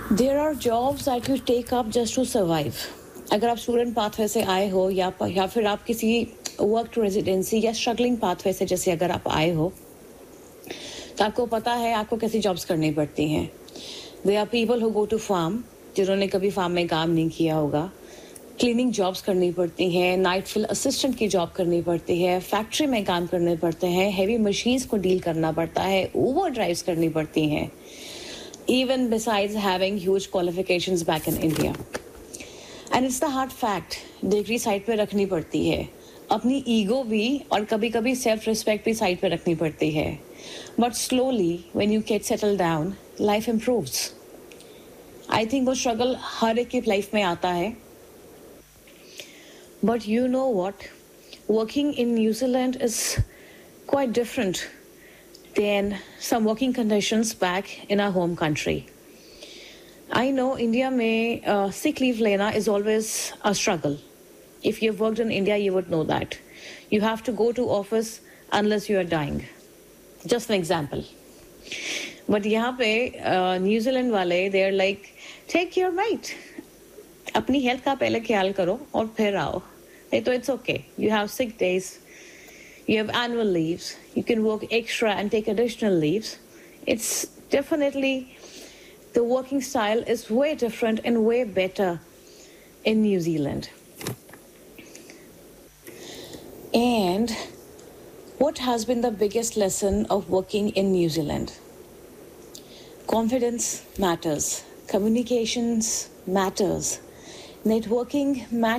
There are jobs that you take up just to survive. अगर आप student pathway से आए हो या फिर आप किसी वर्क टू रेजिडेंसी या स्ट्रगलिंग पाथवे से जैसे अगर आप आए हो तो आपको पता है आपको कैसी जॉब्स करनी पड़ती हैं. There are people who go to farm जिन्होंने कभी फार्म में काम नहीं किया होगा. क्लीनिंग जॉब्स करनी पड़ती हैं, नाइट फिल असिस्टेंट की जॉब करनी पड़ती है, फैक्ट्री में काम करने पड़ते हैं, हैवी मशीन्स को डील करना पड़ता है, ओवर ड्राइव्स करनी पड़ती हैं. Even besides having huge qualifications back in India. And it's the hard fact, degree side पे रखनी पड़ती है. अपनी ईगो भी और कभी-कभी सेल्फ रिस्पेक्ट भी साइड पे रखनी पड़ती है. But slowly, when you get settled down, life improves. I think वो struggle हर एक की लाइफ में आता है. But you know what? Working in New Zealand is quite different than some working conditions back in our home country. I know India में sick leave लेना is always a struggle. If you've worked in India, you would know that. You have to go to office unless you are dying. Just an example. But यहाँ पे New Zealand वाले, they are like, take your mate. अपनी health का पहले ख्याल करो और फिर आओ. नहीं तो it's okay. You have sick days. You have annual leaves. You can work extra and take additional leaves. It's definitely, the working style is way different and way better in New Zealand. And what has been the biggest lesson of working in New Zealand? Confidence matters. Communications matters. Networking matters.